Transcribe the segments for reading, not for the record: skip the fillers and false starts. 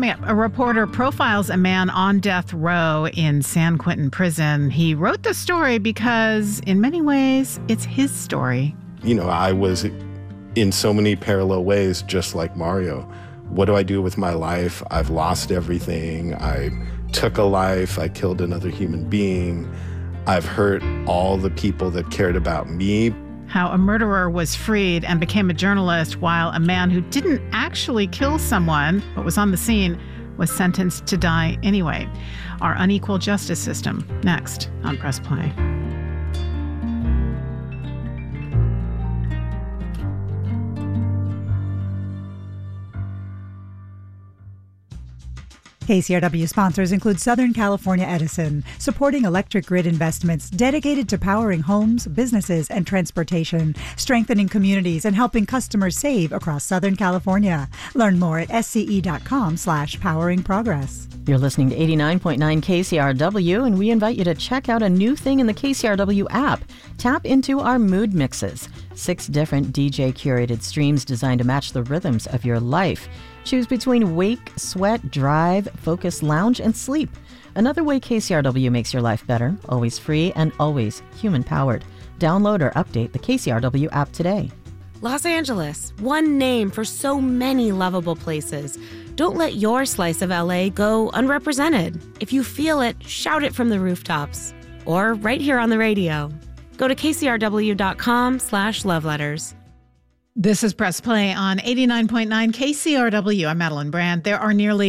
Coming up, a reporter profiles a man on death row in San Quentin prison. He wrote the story because, in many ways, it's his story. You know, I was in so many parallel ways just like Mario. What do I do with my life? I've lost everything. I took a life. I killed another human being. I've hurt all the people that cared about me. How a murderer was freed and became a journalist while a man who didn't actually kill someone but was on the scene was sentenced to die anyway. Our unequal justice system, next on Press Play. KCRW sponsors include Southern California Edison, supporting electric grid investments dedicated to powering homes, businesses, and transportation, strengthening communities, and helping customers save across Southern California. Learn more at sce.com/poweringprogress. You're listening to 89.9 KCRW, and we invite you to check out a new thing in the KCRW app. Tap into our mood mixes, 6 different DJ-curated streams designed to match the rhythms of your life. Choose between wake, sweat, drive, focus, lounge, and sleep. Another way KCRW makes your life better, always free and always human-powered. Download or update the KCRW app today. Los Angeles, one name for so many lovable places. Don't let your slice of LA go unrepresented. If you feel it, shout it from the rooftops. Or right here on the radio. Go to kcrw.com/loveletters. This is Press Play on 89.9 KCRW. I'm Madeline Brand. There are nearly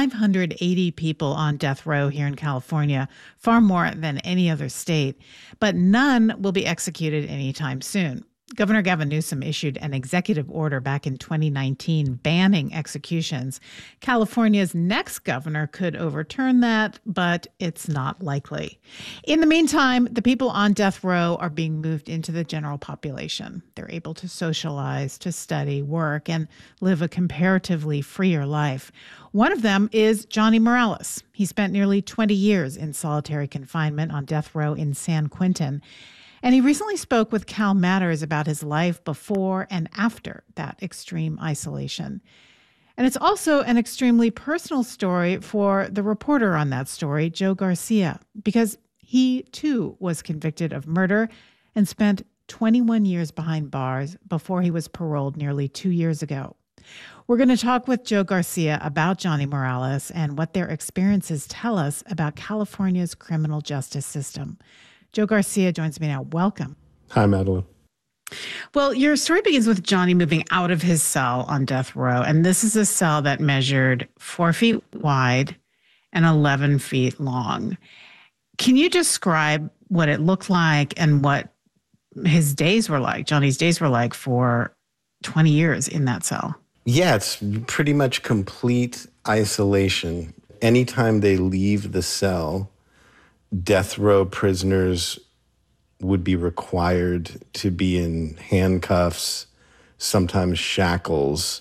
580 people on death row here in California, far more than any other state, but none will be executed anytime soon. Governor Gavin Newsom issued an executive order back in 2019 banning executions. California's next governor could overturn that, but it's not likely. In the meantime, the people on death row are being moved into the general population. They're able to socialize, to study, work, and live a comparatively freer life. One of them is Johnny Morales. He spent nearly 20 years in solitary confinement on death row in San Quentin. And he recently spoke with Cal Matters about his life before and after that extreme isolation. And it's also an extremely personal story for the reporter on that story, Joe Garcia, because he, too, was convicted of murder and spent 21 years behind bars before he was paroled nearly 2 years ago. We're going to talk with Joe Garcia about Johnny Morales and what their experiences tell us about California's criminal justice system. Joe Garcia joins me now. Welcome. Hi, Madeline. Well, your story begins with Johnny moving out of his cell on death row. And this is a cell that measured 4 feet wide and 11 feet long. Can you describe what it looked like and what his days were like, Johnny's days were like for 20 years in that cell? Yeah, it's pretty much complete isolation. Anytime they leave the cell, death row prisoners would be required to be in handcuffs, sometimes shackles,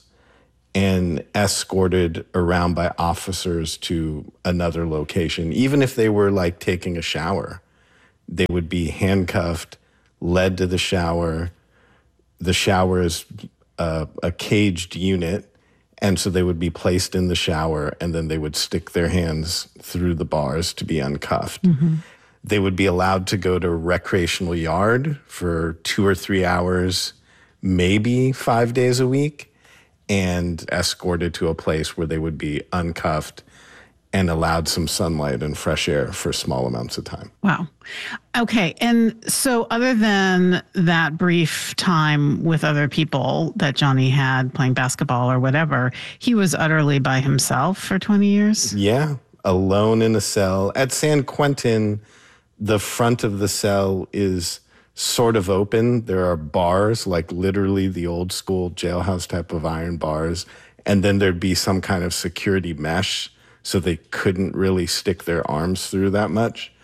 and escorted around by officers to another location. Even if they were like taking a shower, they would be handcuffed, led to the shower. The shower is a caged unit. And so they would be placed in the shower, and then they would stick their hands through the bars to be uncuffed. Mm-hmm. They would be allowed to go to a recreational yard for 2 or 3 hours, maybe 5 days a week, and escorted to a place where they would be uncuffed and allowed some sunlight and fresh air for small amounts of time. Wow. Okay. And so other than that brief time with other people that Johnny had playing basketball or whatever, he was utterly by himself for 20 years? Yeah. Alone in a cell. At San Quentin, the front of the cell is sort of open. There are bars, like literally the old school jailhouse type of iron bars. And then there'd be some kind of security mesh, so they couldn't really stick their arms through that much.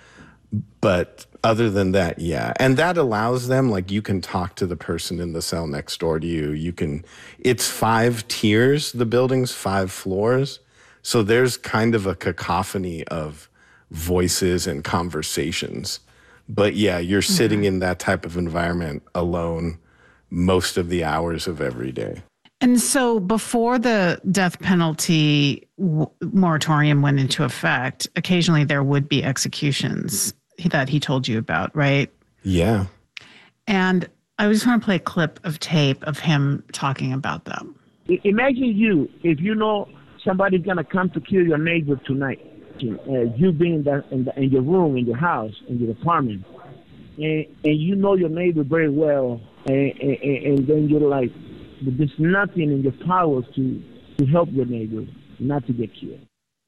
But other than that, yeah. And that allows them, like, you can talk to the person in the cell next door to you. It's 5 tiers, the building's 5 floors. So there's kind of a cacophony of voices and conversations. But yeah, you're sitting in that type of environment alone most of the hours of every day. And so before the death penalty moratorium went into effect, occasionally there would be executions that he told you about, right? Yeah. And I just want to play a clip of tape of him talking about them. Imagine if you know somebody's going to come to kill your neighbor tonight. You being in your room, in your house, in your apartment, and you know your neighbor very well, and then you're like, but there's nothing in your power to help your neighbor not to get killed.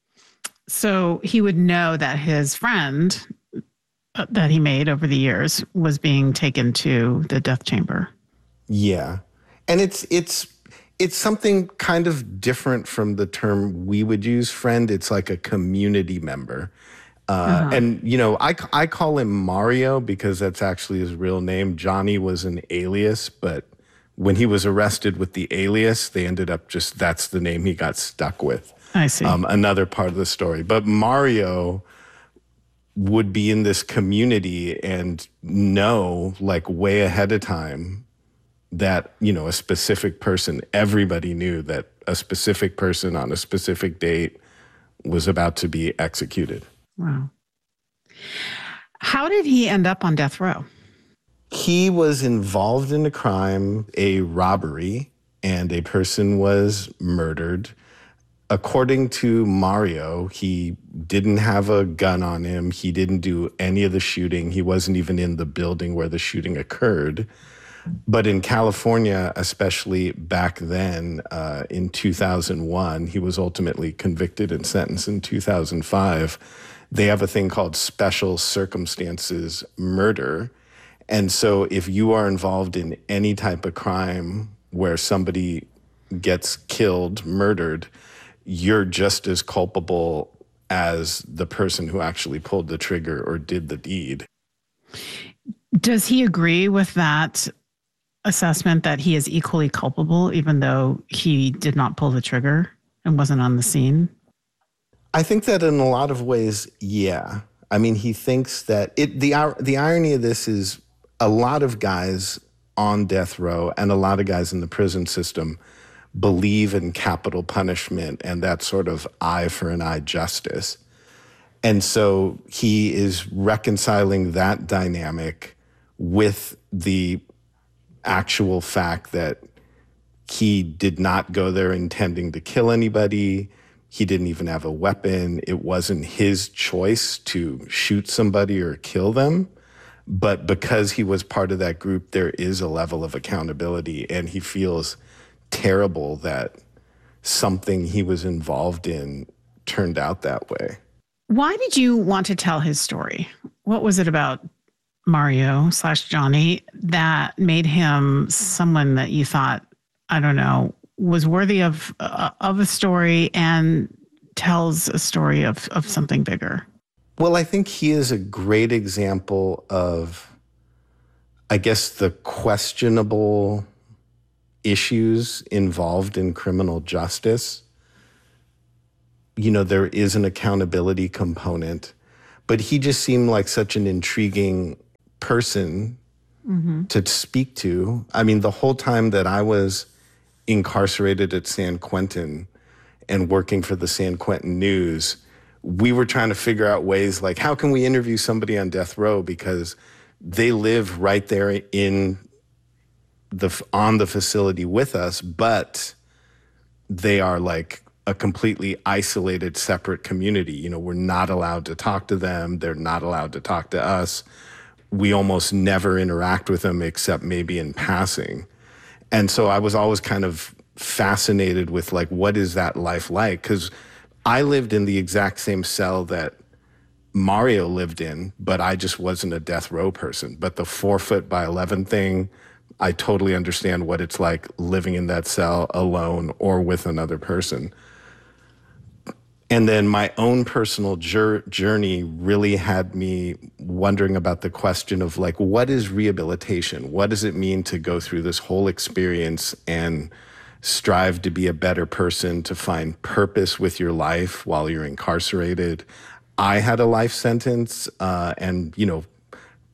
So he would know that his friend that he made over the years was being taken to the death chamber. Yeah. And it's something kind of different from the term we would use, friend. It's like a community member. And, you know, I call him Mario because that's actually his real name. Johnny was an alias, but when he was arrested with the alias, they ended up that's the name he got stuck with. I see. Another part of the story. But Mario would be in this community and know, like, way ahead of time that, you know, a specific person, everybody knew that a specific person on a specific date was about to be executed. Wow. How did he end up on death row? He was involved in a crime, a robbery, and a person was murdered. According to Mario, he didn't have a gun on him. He didn't do any of the shooting. He wasn't even in the building where the shooting occurred. But in California, especially back then, in 2001, he was ultimately convicted and sentenced in 2005. They have a thing called special circumstances murder. And so if you are involved in any type of crime where somebody gets killed, murdered, you're just as culpable as the person who actually pulled the trigger or did the deed. Does he agree with that assessment that he is equally culpable, even though he did not pull the trigger and wasn't on the scene? I think that in a lot of ways, yeah. I mean, he thinks that the irony of this is a lot of guys on death row and a lot of guys in the prison system believe in capital punishment and that sort of eye for an eye justice. And so he is reconciling that dynamic with the actual fact that he did not go there intending to kill anybody. He didn't even have a weapon. It wasn't his choice to shoot somebody or kill them. But because he was part of that group, there is a level of accountability, and he feels terrible that something he was involved in turned out that way. Why did you want to tell his story? What was it about Mario/Johnny that made him someone that you thought, I don't know, was worthy of a story and tells a story of something bigger? Well, I think he is a great example of, I guess, the questionable issues involved in criminal justice. You know, there is an accountability component, but he just seemed like such an intriguing person to speak to. I mean, the whole time that I was incarcerated at San Quentin and working for the San Quentin News, we were trying to figure out ways like, how can we interview somebody on death row, because they live right there on the facility with us, but they are like a completely isolated, separate community. You know, we're not allowed to talk to them. They're not allowed to talk to us. We almost never interact with them except maybe in passing. And so I was always kind of fascinated with, like, what is that life like? Because I lived in the exact same cell that Mario lived in, but I just wasn't a death row person. But the 4 foot by 11 thing, I totally understand what it's like living in that cell alone or with another person. And then my own personal journey really had me wondering about the question of, like, what is rehabilitation? What does it mean to go through this whole experience and strive to be a better person, to find purpose with your life while you're incarcerated? I had a life sentence, and, you know,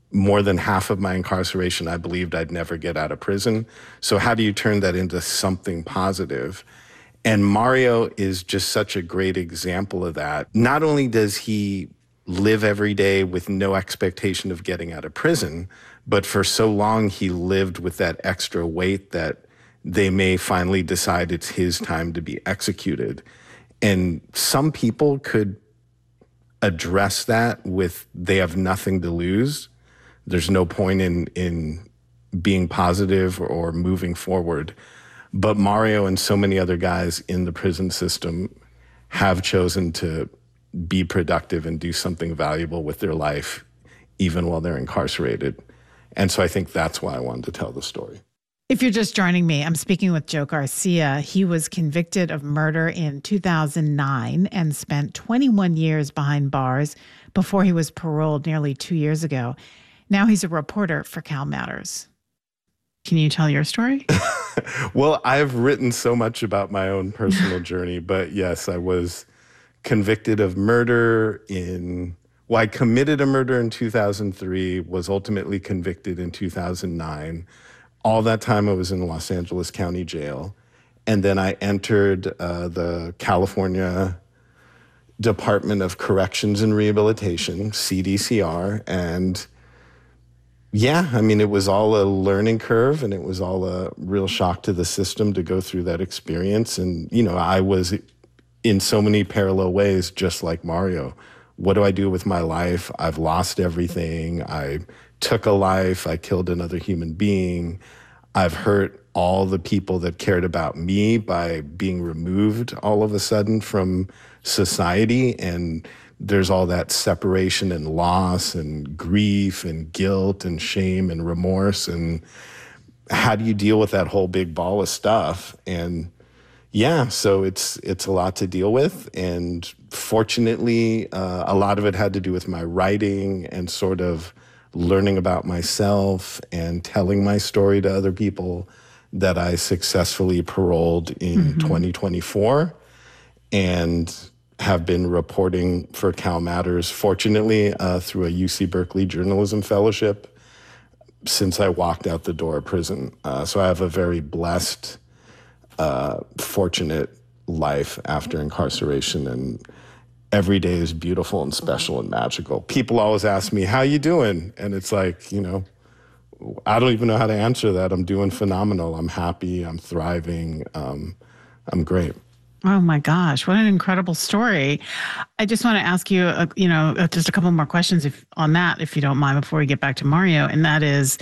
more than half of my incarceration, I believed I'd never get out of prison. So how do you turn that into something positive? And Mario is just such a great example of that. Not only does he live every day with no expectation of getting out of prison, but for so long he lived with that extra weight that they may finally decide it's his time to be executed. And some people could address that with they have nothing to lose. There's no point in being positive or moving forward. But Mario and so many other guys in the prison system have chosen to be productive and do something valuable with their life, even while they're incarcerated. And so I think that's why I wanted to tell the story. If you're just joining me, I'm speaking with Joe Garcia. He was convicted of murder in 2009 and spent 21 years behind bars before he was paroled nearly 2 years ago. Now he's a reporter for Cal Matters. Can you tell your story? Well, I've written so much about my own personal journey, but yes, I was convicted of murder I committed a murder in 2003, was ultimately convicted in 2009. All that time I was in Los Angeles County Jail. And then I entered the California Department of Corrections and Rehabilitation, CDCR. And yeah, I mean, it was all a learning curve and it was all a real shock to the system to go through that experience. And, you know, I was in so many parallel ways, just like Mario. What do I do with my life? I've lost everything. I took a life. I killed another human being. I've hurt all the people that cared about me by being removed all of a sudden from society. And there's all that separation and loss and grief and guilt and shame and remorse. And how do you deal with that whole big ball of stuff? And yeah, so it's a lot to deal with. And fortunately, a lot of it had to do with my writing and sort of learning about myself and telling my story to other people that I successfully paroled in 2024 and have been reporting for Cal Matters, fortunately, through a UC Berkeley journalism fellowship since I walked out the door of prison. So I have a very blessed, fortunate life after incarceration, and every day is beautiful and special and magical. People always ask me, how you doing? And it's like, you know, I don't even know how to answer that. I'm doing phenomenal. I'm happy. I'm thriving. I'm great. Oh my gosh, what an incredible story. I just want to ask you, just a couple more questions on that, if you don't mind, before we get back to Mario. And that is,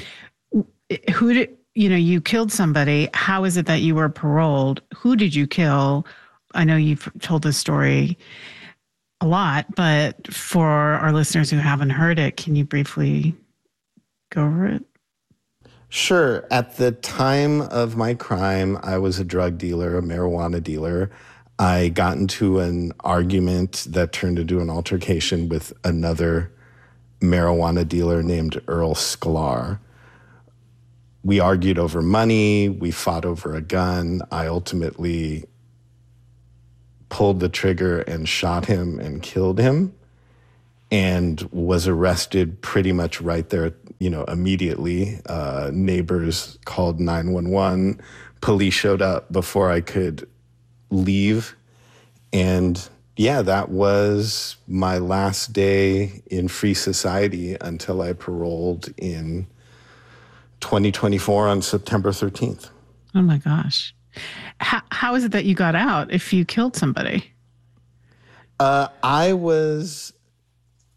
you killed somebody. How is it that you were paroled? Who did you kill? I know you've told this story a lot, but for our listeners who haven't heard it, can you briefly go over it? Sure. At the time of my crime, I was a drug dealer, a marijuana dealer. I got into an argument that turned into an altercation with another marijuana dealer named Earl Sklar. We argued over money. We fought over a gun. I ultimately pulled the trigger and shot him and killed him, and was arrested pretty much right there, immediately. Neighbors called 911. Police showed up before I could leave. And yeah, that was my last day in free society until I paroled in 2024 on September 13th. Oh my gosh. How is it that you got out if you killed somebody? I was